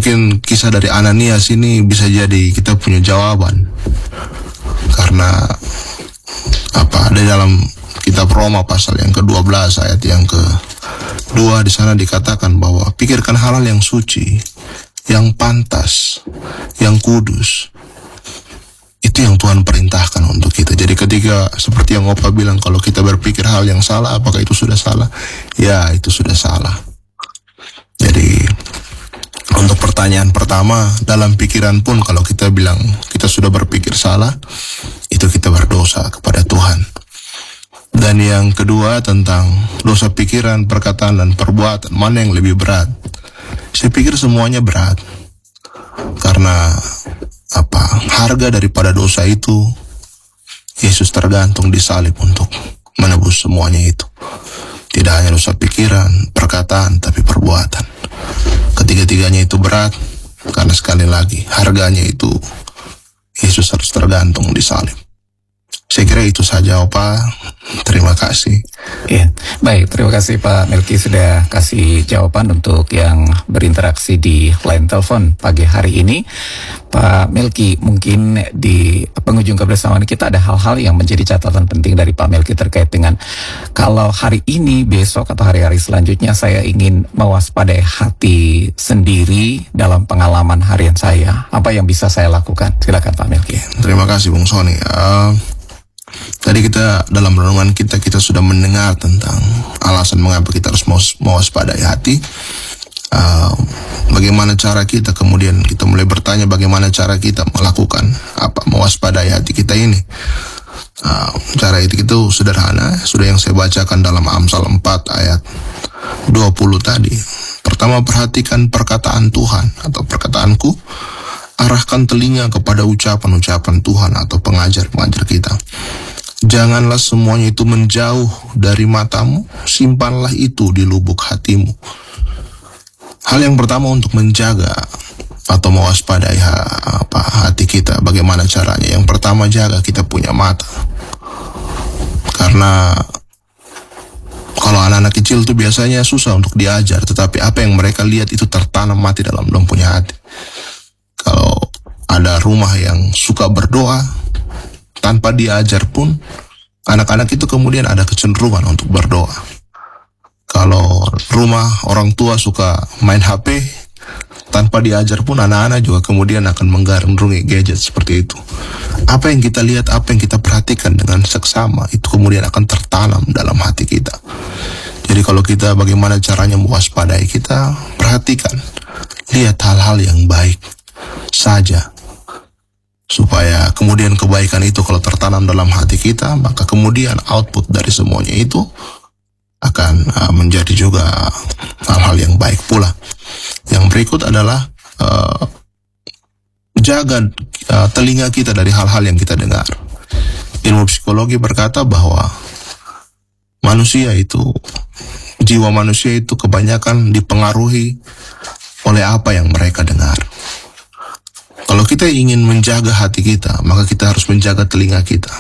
Mungkin kisah dari Ananias ini bisa jadi kita punya jawaban, karena di dalam kitab Roma pasal yang ke-12 ayat yang ke-2 di sana dikatakan bahwa pikirkan hal-hal yang suci, yang pantas, yang kudus. Itu yang Tuhan perintahkan untuk kita. Jadi ketika seperti yang Opa bilang, kalau kita berpikir hal yang salah, apakah itu sudah salah? Ya, itu sudah salah. Jadi untuk pertanyaan pertama, dalam pikiran pun kalau kita bilang kita sudah berpikir salah, itu kita berdosa kepada Tuhan. Dan yang kedua tentang dosa pikiran, perkataan, dan perbuatan, mana yang lebih berat? Saya pikir semuanya berat. Karena harga daripada dosa itu, Yesus tergantung di salib untuk menebus semuanya itu. Tidak hanya dosa pikiran, perkataan, tapi perbuatan. Ketiga-tiganya itu berat, karena sekali lagi harganya itu Yesus harus tergantung di salib. Saya kira itu saja, Opa. Terima kasih. Ya, baik. Terima kasih Pak Melki sudah kasih jawaban untuk yang berinteraksi di line telepon pagi hari ini. Pak Melki, mungkin di penghujung kebersamaan kita ada hal-hal yang menjadi catatan penting dari Pak Melki terkait dengan kalau hari ini, besok, atau hari-hari selanjutnya saya ingin mewaspadai hati sendiri dalam pengalaman harian saya. Apa yang bisa saya lakukan? Silakan Pak Melki. Terima kasih Bung Sony. Tadi kita dalam renungan kita sudah mendengar tentang alasan mengapa kita harus mewaspadai hati. Bagaimana cara kita, kemudian kita mulai bertanya bagaimana cara kita melakukan mewaspadai hati kita ini. Cara itu sederhana, sudah yang saya bacakan dalam Amsal 4 ayat 20 tadi. Pertama, perhatikan perkataan Tuhan atau perkataanku. Arahkan telinga kepada ucapan-ucapan Tuhan atau pengajar-pengajar kita. Janganlah semuanya itu menjauh dari matamu, simpanlah itu di lubuk hatimu. Hal yang pertama untuk menjaga atau mewaspadai hati kita, bagaimana caranya? Yang pertama, jaga kita punya mata. Karena kalau anak-anak kecil itu biasanya susah untuk diajar, tetapi apa yang mereka lihat itu tertanam mati dalam dalam punya hati. Kalau ada rumah yang suka berdoa, tanpa diajar pun, anak-anak itu kemudian ada kecenderungan untuk berdoa. Kalau rumah orang tua suka main HP, tanpa diajar pun anak-anak juga kemudian akan menggandrungi gadget seperti itu. Apa yang kita lihat, apa yang kita perhatikan dengan seksama, itu kemudian akan tertanam dalam hati kita. Jadi kalau kita bagaimana caranya mewaspadai, kita perhatikan, lihat hal-hal yang baik saja, supaya kemudian kebaikan itu kalau tertanam dalam hati kita, maka kemudian output dari semuanya itu akan menjadi juga hal-hal yang baik pula. Yang berikut adalah jaga telinga kita dari hal-hal yang kita dengar. Ilmu psikologi berkata bahwa jiwa manusia itu kebanyakan dipengaruhi oleh apa yang mereka dengar. Kalau kita ingin menjaga hati kita, maka kita harus menjaga telinga kita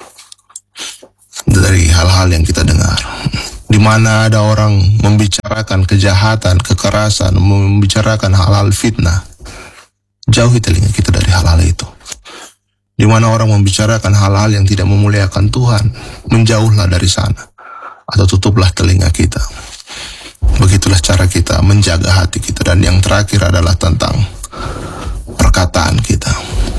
dari hal-hal yang kita dengar. Di mana ada orang membicarakan kejahatan, kekerasan, membicarakan hal-hal fitnah, jauhi telinga kita dari hal-hal itu. Di mana orang membicarakan hal-hal yang tidak memuliakan Tuhan, menjauhlah dari sana, atau tutuplah telinga kita. Begitulah cara kita menjaga hati kita. Dan yang terakhir adalah tentang perkataan kita.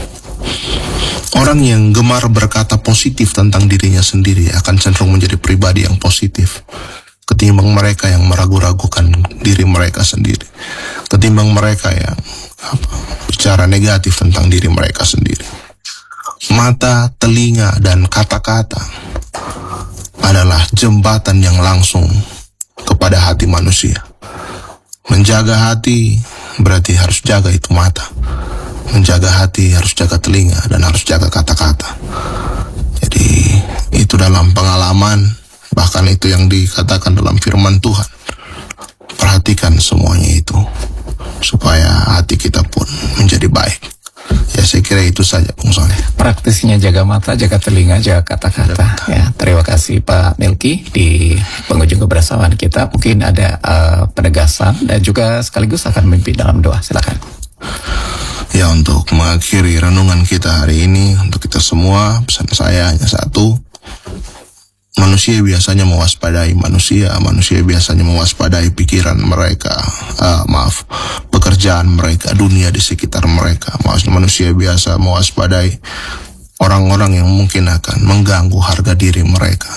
Orang yang gemar berkata positif tentang dirinya sendiri akan cenderung menjadi pribadi yang positif, ketimbang mereka yang meragu-ragukan diri mereka sendiri, ketimbang mereka yang bicara negatif tentang diri mereka sendiri. Mata, telinga, dan kata-kata adalah jembatan yang langsung kepada hati manusia. Menjaga hati berarti harus jaga itu mata. Menjaga hati harus jaga telinga dan harus jaga kata-kata. Jadi itu dalam pengalaman, bahkan itu yang dikatakan dalam firman Tuhan. Perhatikan semuanya itu supaya hati kita pun menjadi baik. Ya, saya kira itu saja Bung Sony. Praktisnya jaga mata, jaga telinga, jaga kata-kata. Ya, terima kasih Pak Melki. Di penghujung kebersamaan kita mungkin ada penegasan dan juga sekaligus akan memimpin dalam doa. Silakan. Ya, untuk mengakhiri renungan kita hari ini, untuk kita semua, pesan saya hanya satu. Manusia biasanya mewaspadai manusia biasanya mewaspadai pikiran mereka, pekerjaan mereka, dunia di sekitar mereka. Manusia biasa mewaspadai orang-orang yang mungkin akan mengganggu harga diri mereka.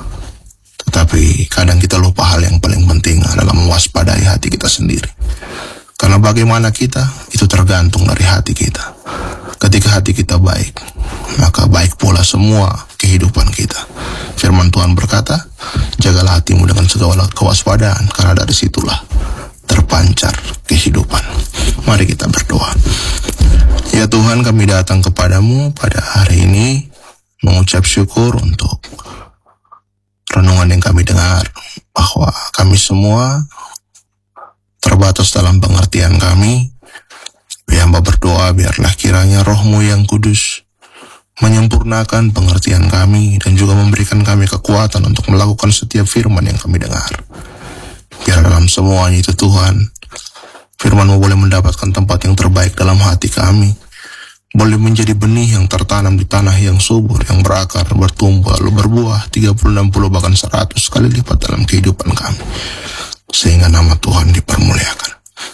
Tetapi kadang kita lupa hal yang paling penting adalah mewaspadai hati kita sendiri. Karena bagaimana kita, itu tergantung dari hati kita. Ketika hati kita baik, maka baik pula semua kehidupan kita. Firman Tuhan berkata, jagalah hatimu dengan segala kewaspadaan, karena dari situlah terpancar kehidupan. Mari kita berdoa. Ya Tuhan, kami datang kepadamu pada hari ini, mengucap syukur untuk renungan yang kami dengar, bahwa kami semua terbatas dalam pengertian kami. Hamba berdoa, biarlah kiranya Roh-Mu yang kudus menyempurnakan pengertian kami dan juga memberikan kami kekuatan untuk melakukan setiap firman yang kami dengar. Biar dalam semuanya itu Tuhan, firman-Mu boleh mendapatkan tempat yang terbaik dalam hati kami, boleh menjadi benih yang tertanam di tanah yang subur, yang berakar, bertumbuh, lalu berbuah 30, 60, bahkan 100 kali lipat dalam kehidupan kami, sehingga nama Tuhan dipermuliakan.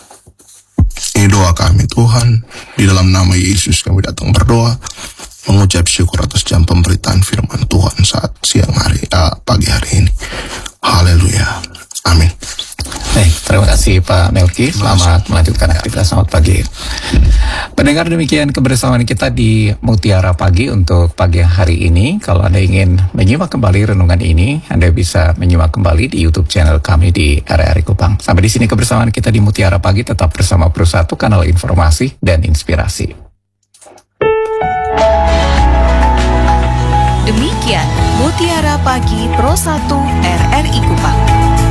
Ini doa kami Tuhan, di dalam nama Yesus kami datang berdoa, mengucap syukur atas jam pemberitaan firman Tuhan saat pagi hari ini. Haleluya. Amin. Baik, terima kasih Pak Melki. Selamat melanjutkan aktivitas. Selamat pagi. Pendengar, demikian kebersamaan kita di Mutiara Pagi untuk pagi hari ini. Kalau Anda ingin menyimak kembali renungan ini, Anda bisa menyimak kembali di YouTube channel kami di RRI Kupang. Sampai di sini kebersamaan kita di Mutiara Pagi. Tetap bersama Pro 1, kanal informasi dan inspirasi. Demikian Mutiara Pagi Pro 1 RRI Kupang.